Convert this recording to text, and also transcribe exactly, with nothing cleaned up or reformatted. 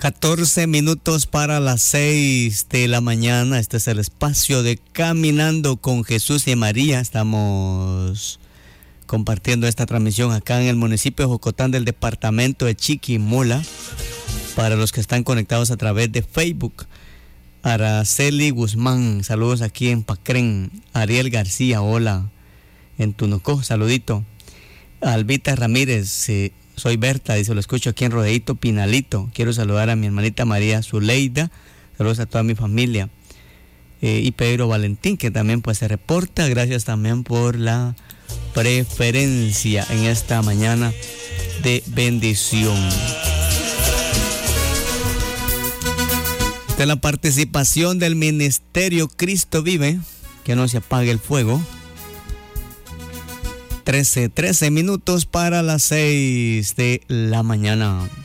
catorce minutos para las seis de la mañana. Este es el espacio de Caminando con Jesús y María. Estamos compartiendo esta transmisión acá en el municipio de Jocotán del departamento de Chiquimula. Para los que están conectados a través de Facebook, Araceli Guzmán, saludos aquí en Pacrén. Ariel García, hola. En Tunocó, saludito. Albita Ramírez, eh, soy Berta, dice, lo escucho aquí en Rodeito Pinalito. Quiero saludar a mi hermanita María Zuleida, saludos a toda mi familia. Eh, y Pedro Valentín, que también pues se reporta. Gracias también por la preferencia en esta mañana de bendición. Esta es la participación del Ministerio Cristo Vive, que no se apague el fuego. trece, trece minutos para las seis de la mañana.